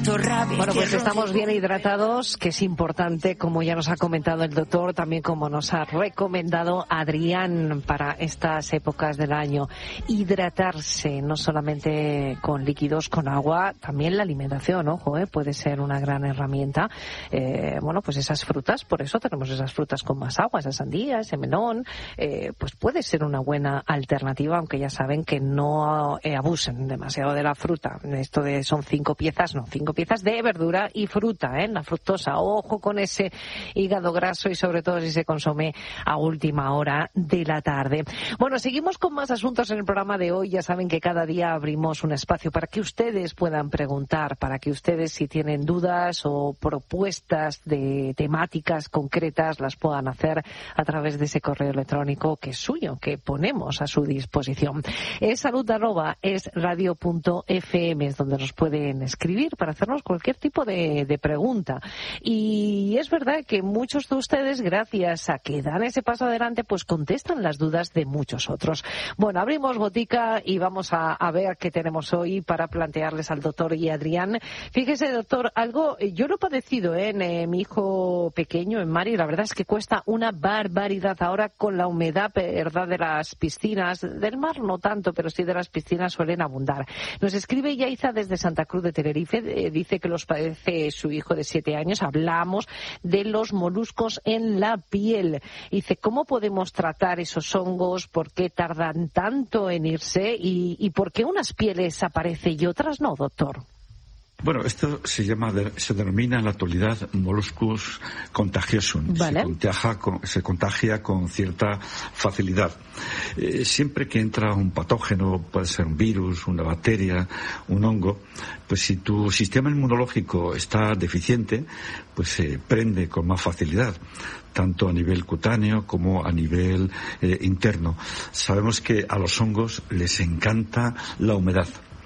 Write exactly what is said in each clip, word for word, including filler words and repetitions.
Bueno, pues estamos bien hidratados, que es importante, como ya nos ha comentado el doctor, también como nos ha recomendado Adrián para estas épocas del año. Hidratarse, no solamente con líquidos, con agua, también la alimentación, ojo, ¿eh? Puede ser una gran herramienta. Eh, bueno, pues esas frutas, por eso tenemos esas frutas con más agua, esa sandía, ese melón, eh, pues puede ser una buena alternativa, aunque ya saben que no eh, abusen demasiado de la fruta. Esto de son cinco piezas, no, cinco piezas de verdura y fruta, ¿eh? La fructosa. Ojo con ese hígado graso y sobre todo si se consume a última hora de la tarde. Bueno, seguimos con más asuntos en el programa de hoy. Ya saben que cada día abrimos un espacio para que ustedes puedan preguntar, para que ustedes, si tienen dudas o propuestas de temáticas concretas, las puedan hacer a través de ese correo electrónico que es suyo, que ponemos a su disposición. Es salud arroba es radio punto f m, es donde nos pueden escribir para hacernos cualquier tipo de, de pregunta. Y es verdad que muchos de ustedes, gracias a que dan ese paso adelante, pues contestan las dudas de muchos otros. Bueno, abrimos botica y vamos a, a ver qué tenemos hoy para plantearles al doctor y a Adrián. Fíjese, doctor, algo, yo lo he padecido ¿eh? en eh, mi hijo pequeño, en Mari, la verdad es que cuesta una barbaridad ahora con la humedad, verdad, de las piscinas, del mar no tanto, pero sí de las piscinas suelen abundar. Nos escribe Yaiza desde Santa Cruz de Tenerife, eh, dice que los padece su hijo de siete años. Hablamos de los moluscos en la piel. Dice, ¿cómo podemos tratar esos hongos? ¿Por qué tardan tanto en irse? ¿Y, y por qué unas pieles aparecen y otras no, doctor? Bueno, esto se llama, se denomina en la actualidad Molluscus contagiosum. Vale. Se contagia con, se contagia con cierta facilidad. Eh, siempre que entra un patógeno, puede ser un virus, una bacteria, un hongo, pues si tu sistema inmunológico está deficiente, pues se prende con más facilidad, tanto a nivel cutáneo como a nivel eh, interno. Sabemos que a los hongos les encanta la humedad.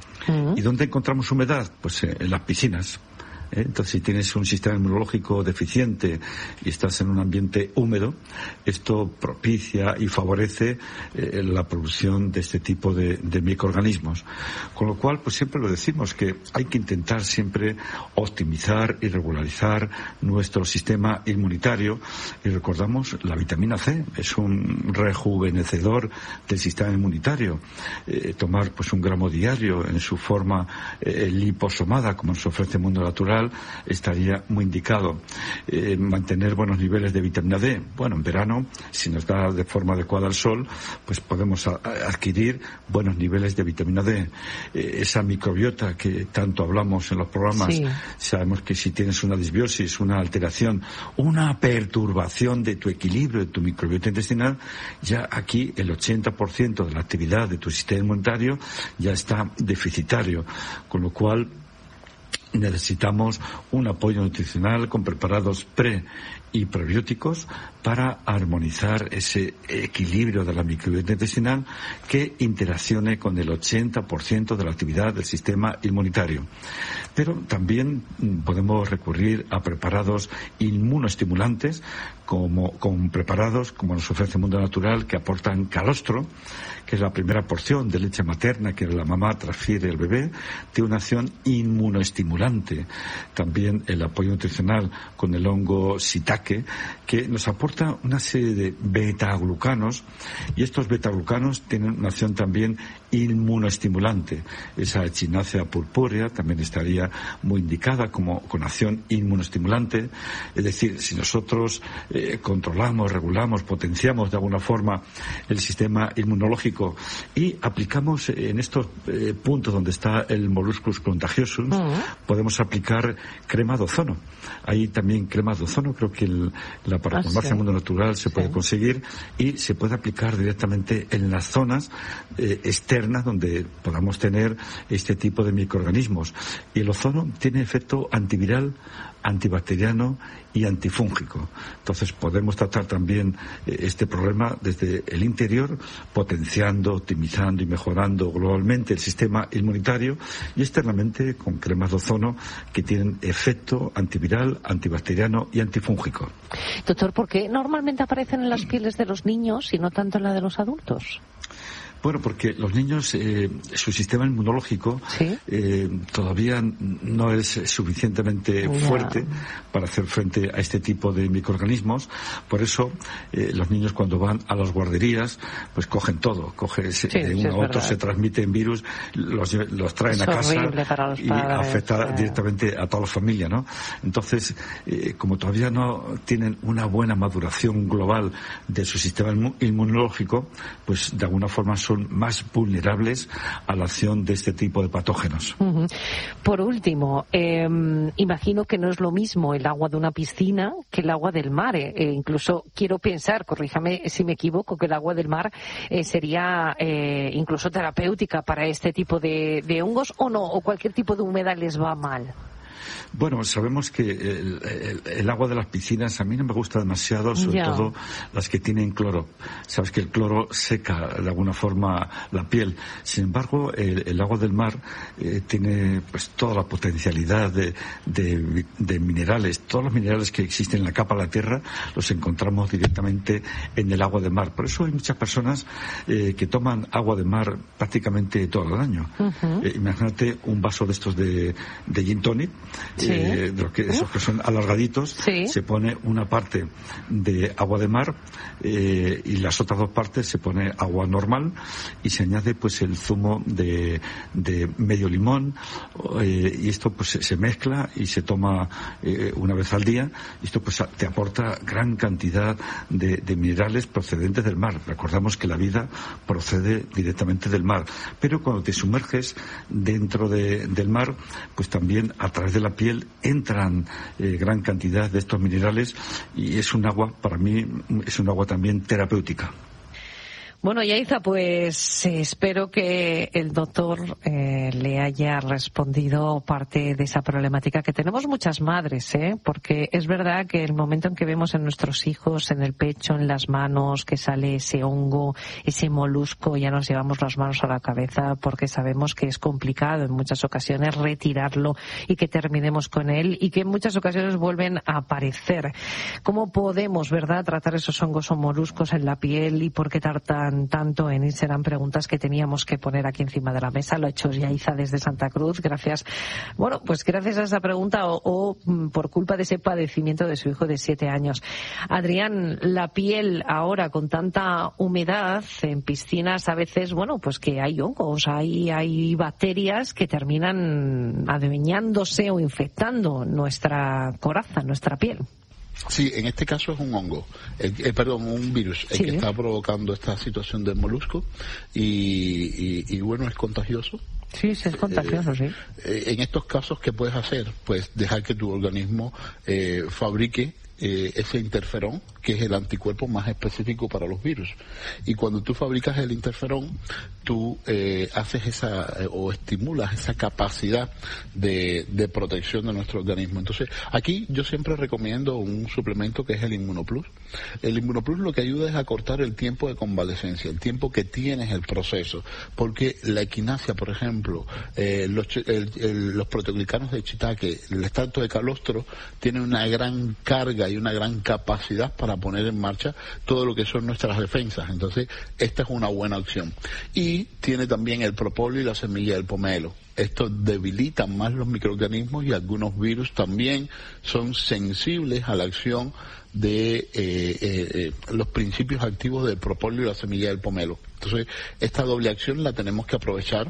¿Y dónde encontramos humedad? Pues eh, en las piscinas. ¿Eh? Entonces, si tienes un sistema inmunológico deficiente y estás en un ambiente húmedo, esto propicia y favorece eh, la producción de este tipo de, de microorganismos. Con lo cual, pues siempre lo decimos, que hay que intentar siempre optimizar y regularizar nuestro sistema inmunitario. Y recordamos, la vitamina C es un rejuvenecedor del sistema inmunitario. Eh, tomar pues un gramo diario en su forma eh, liposomada, como nos ofrece el mundo natural, estaría muy indicado. Eh, mantener buenos niveles de vitamina D. Bueno, en verano, si nos da de forma adecuada el sol, pues podemos a, a adquirir buenos niveles de vitamina D. Eh, esa microbiota que tanto hablamos en los programas, sí. Sabemos que si tienes una disbiosis, una alteración, una perturbación de tu equilibrio, de tu microbiota intestinal, ya aquí el ochenta por ciento de la actividad de tu sistema inmunitario ya está deficitario, con lo cual necesitamos un apoyo nutricional con preparados pre y probióticos para armonizar ese equilibrio de la microbiota intestinal que interaccione con el ochenta por ciento de la actividad del sistema inmunitario. Pero también podemos recurrir a preparados inmunoestimulantes, como con preparados como nos ofrece el mundo natural, que aportan calostro, que es la primera porción de leche materna que la mamá transfiere al bebé, tiene una acción inmunoestimulante. También el apoyo nutricional con el hongo shiitake, que nos aporta una serie de beta-glucanos, y estos beta-glucanos tienen una acción también inmunoestimulante. Esa Echinacea purpúrea también estaría muy indicada como con acción inmunoestimulante. Es decir, si nosotros eh, controlamos, regulamos, potenciamos de alguna forma el sistema inmunológico y aplicamos en estos eh, puntos donde está el Molluscus contagiosum, uh-huh. podemos aplicar crema de ozono. Hay también crema de ozono, creo que el, la para ah, el mundo natural se sí. puede conseguir, y se puede aplicar directamente en las zonas eh, externas donde podamos tener este tipo de microorganismos. Y el ozono tiene efecto antiviral, antibacteriano y antifúngico. Entonces podemos tratar también eh, este problema desde el interior, potenciando, optimizando y mejorando globalmente el sistema inmunitario, y externamente con cremas de ozono que tienen efecto antiviral, antibacteriano y antifúngico. Doctor, ¿por qué normalmente aparecen en las pieles de los niños y no tanto en la de los adultos? Bueno, porque los niños, eh, su sistema inmunológico ¿sí? eh, todavía no es suficientemente yeah. fuerte para hacer frente a este tipo de microorganismos. Por eso, eh, los niños cuando van a las guarderías, pues cogen todo. Coge, sí, de uno sí, a otro verdad. Se transmiten virus, los, los traen es a casa y padres, afecta eh. directamente a toda la familia, ¿no? Entonces, eh, como todavía no tienen una buena maduración global de su sistema inmunológico, pues de alguna forma son más vulnerables a la acción de este tipo de patógenos. Uh-huh. Por último, eh, imagino que no es lo mismo el agua de una piscina que el agua del mar. Eh, eh, incluso quiero pensar, corríjame si me equivoco, que el agua del mar eh, sería eh, incluso terapéutica para este tipo de, de hongos, o no, o cualquier tipo de humedad les va mal. Bueno, sabemos que el, el, el agua de las piscinas a mí no me gusta demasiado, sobre yeah. todo las que tienen cloro. Sabes que el cloro seca de alguna forma la piel. Sin embargo, el, el agua del mar eh, tiene pues toda la potencialidad de, de, de minerales. Todos los minerales que existen en la capa de la tierra los encontramos directamente en el agua del mar. Por eso hay muchas personas eh, que toman agua de mar prácticamente todo el año. Uh-huh. Eh, imagínate un vaso de estos de, de gin tonic. Sí. Eh, de los que, esos que son alargaditos, sí. se pone una parte de agua de mar eh, y las otras dos partes se pone agua normal y se añade pues el zumo de, de medio limón eh, y esto pues se mezcla y se toma eh, una vez al día. Y esto pues te aporta gran cantidad de, de minerales procedentes del mar. Recordamos que la vida procede directamente del mar, pero cuando te sumerges dentro de, del mar, pues también a través de la piel entran eh, gran cantidad de estos minerales y es un agua, para mí, es un agua también terapéutica. Bueno, Yaiza, pues eh, espero que el doctor eh, le haya respondido parte de esa problemática que tenemos muchas madres, ¿eh? Porque es verdad que el momento en que vemos en nuestros hijos, en el pecho, en las manos, que sale ese hongo, ese molusco, ya nos llevamos las manos a la cabeza porque sabemos que es complicado en muchas ocasiones retirarlo y que terminemos con él y que en muchas ocasiones vuelven a aparecer. ¿Cómo podemos, verdad, tratar esos hongos o moluscos en la piel y por qué tartan tanto en serán preguntas que teníamos que poner aquí encima de la mesa? Lo ha hecho Yaiza desde Santa Cruz, gracias, bueno, pues gracias a esa pregunta o, o por culpa de ese padecimiento de su hijo de siete años. Adrián, la piel ahora con tanta humedad en piscinas a veces, bueno, pues que hay hongos, hay, hay bacterias que terminan adueñándose o infectando nuestra coraza, nuestra piel. Sí, en este caso es un hongo, el, eh, perdón, un virus, el sí. que está provocando esta situación del molusco y, y, y bueno, es contagioso. Sí, sí, es contagioso, eh, sí. Eh, en estos casos, ¿qué puedes hacer? Pues dejar que tu organismo eh, fabrique eh, ese interferón, que es el anticuerpo más específico para los virus. Y cuando tú fabricas el interferón, tú eh, haces esa, eh, o estimulas esa capacidad de, de protección de nuestro organismo. Entonces, aquí yo siempre recomiendo un suplemento que es el Inmunoplus. El Inmunoplus lo que ayuda es a cortar el tiempo de convalecencia, el tiempo que tienes el proceso. Porque la equinacia, por ejemplo, eh, los, el, el, los proteoglicanos de Shiitake, el extracto de calostro, tienen una gran carga y una gran capacidad para poner en marcha todo lo que son nuestras defensas. Entonces, esta es una buena opción. Y tiene también el propóleo y la semilla del pomelo. Esto debilita más los microorganismos y algunos virus también son sensibles a la acción de eh, eh, eh, los principios activos del propóleo y la semilla del pomelo. Entonces, esta doble acción la tenemos que aprovechar.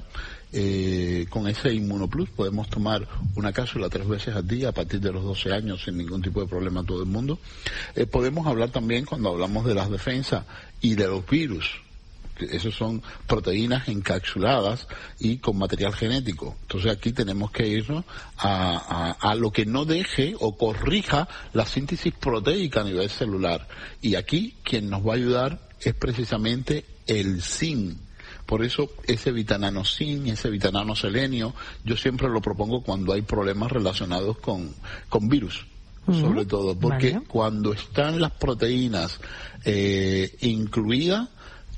Eh, con ese Inmunoplus podemos tomar una cápsula tres veces al día a partir de los doce años sin ningún tipo de problema a todo el mundo. Eh, podemos hablar también, cuando hablamos de las defensas y de los virus, que esos son proteínas encapsuladas y con material genético. Entonces aquí tenemos que irnos a, a, a lo que no deje o corrija la síntesis proteica a nivel celular. Y aquí quien nos va a ayudar es precisamente el zinc. Por eso ese vitanano zinc, ese vitanano selenio, yo siempre lo propongo cuando hay problemas relacionados con, con virus, uh-huh. sobre todo, porque vale. cuando están las proteínas eh, incluidas,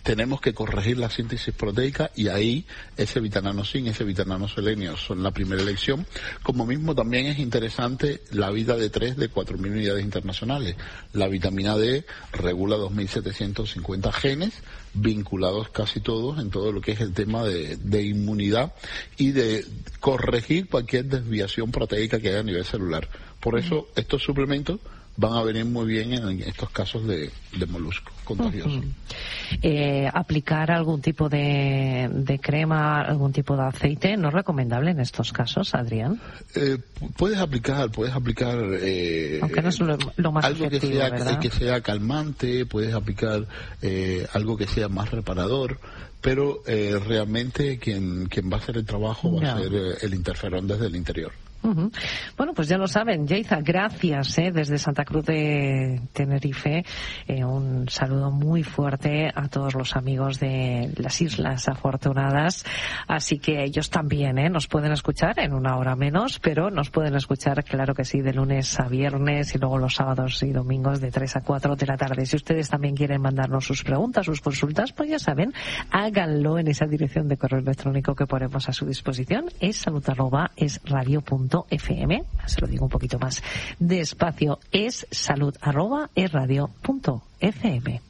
tenemos que corregir la síntesis proteica y ahí ese vitananosin, ese vitananoselenio son la primera elección. Como mismo también es interesante la vida de tres de cuatro mil unidades internacionales. La vitamina D regula dos mil setecientos cincuenta genes vinculados casi todos en todo lo que es el tema de, de inmunidad y de corregir cualquier desviación proteica que haya a nivel celular. Por eso estos suplementos van a venir muy bien en estos casos de, de moluscos contagiosos. Uh-huh. eh, aplicar algún tipo de, de crema, algún tipo de aceite, ¿no es recomendable en estos casos, Adrián? Eh, puedes aplicar, puedes aplicar... Eh, Aunque no es lo, lo más algo efectivo, que sea, ¿verdad? que sea calmante, puedes aplicar eh, algo que sea más reparador, pero eh, realmente quien, quien va a hacer el trabajo va no. a ser eh, el interferón desde el interior. Uh-huh. Bueno, pues ya lo saben, Yaiza, gracias eh, desde Santa Cruz de Tenerife. Eh, un saludo muy fuerte a todos los amigos de las Islas Afortunadas. Así que ellos también eh, nos pueden escuchar en una hora menos, pero nos pueden escuchar, claro que sí, de lunes a viernes y luego los sábados y domingos de tres a cuatro de la tarde. Si ustedes también quieren mandarnos sus preguntas, sus consultas, pues ya saben, háganlo en esa dirección de correo electrónico que ponemos a su disposición. Es salud arroba es radio punto f m. Se lo digo un poquito más despacio. Es salud arroba es radio punto f m.